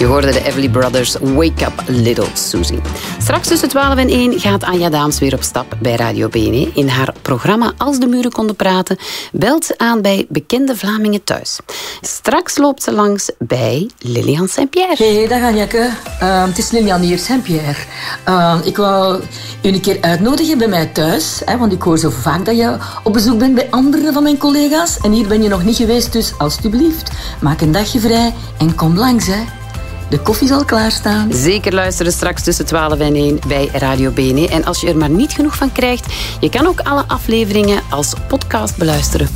Je hoorde de Everly Brothers Wake Up Little Susie. Straks tussen 12 en 1 gaat Anja Daams weer op stap bij Radio BNE. In haar programma Als de muren konden praten belt ze aan bij bekende Vlamingen thuis. Straks loopt ze langs bij Lilian Saint-Pierre. Hey, dag Anjake. Het is Lilian hier, Saint-Pierre. Ik wou u een keer uitnodigen bij mij thuis, hè, want ik hoor zo vaak dat je op bezoek bent bij andere van mijn collega's. En hier ben je nog niet geweest, dus alstublieft, maak een dagje vrij en kom langs, hè. De koffie zal klaarstaan. Zeker luisteren straks tussen 12 en 1 bij Radio BNE. En als je er maar niet genoeg van krijgt, je kan ook alle afleveringen als podcast beluisteren